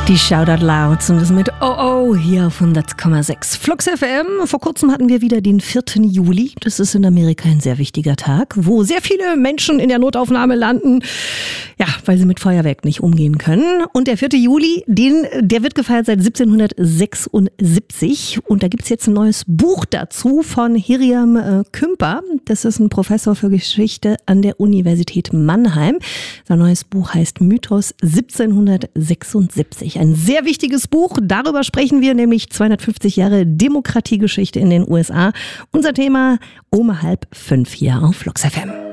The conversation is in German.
Die Shoutout Louds und das mit Oh hier auf 100,6 Flux FM. Vor kurzem hatten wir wieder den 4. Juli. Das ist in Amerika ein sehr wichtiger Tag, wo sehr viele Menschen in der Notaufnahme landen, ja, weil sie mit Feuerwerk nicht umgehen können. Und der 4. Juli, der wird gefeiert seit 1776. Und da gibt's jetzt ein neues Buch dazu von Hiriam Kümper. Das ist ein Professor für Geschichte an der Universität Mannheim. Sein neues Buch heißt Mythos 1776. Ein sehr wichtiges Buch. Darüber sprechen wir, nämlich 250 Jahre Demokratiegeschichte in den USA. Unser Thema um 4:30 hier auf Flux FM.